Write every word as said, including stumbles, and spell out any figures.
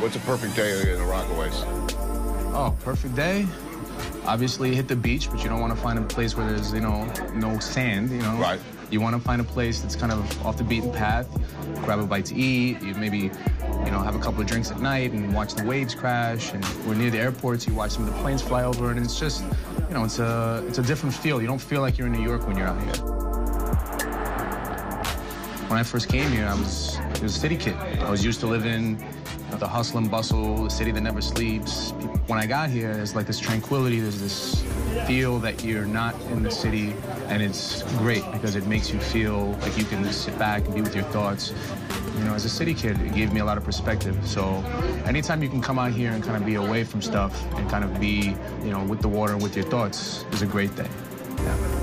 What's a perfect day in the Rockaways? Oh, perfect day? Obviously, hit the beach, but you don't want to find a place where there's, you know, no sand, you know? Right. You want to find a place that's kind of off the beaten path, grab a bite to eat, you maybe, you know, have a couple of drinks at night and watch the waves crash. And we're near the airports, you watch some of the planes fly over, and it's just, you know, it's a, it's a different feel. You don't feel like you're in New York when you're out here. When I first came here, I was, I was a city kid. I was used to living you know, the hustle and bustle, the city that never sleeps. When I got here, there's like this tranquility, there's this feel that you're not in the city, and it's great because it makes you feel like you can just sit back and be with your thoughts. You know, as a city kid, it gave me a lot of perspective. So anytime you can come out here and kind of be away from stuff and kind of be, you know, with the water and with your thoughts is a great thing. Yeah.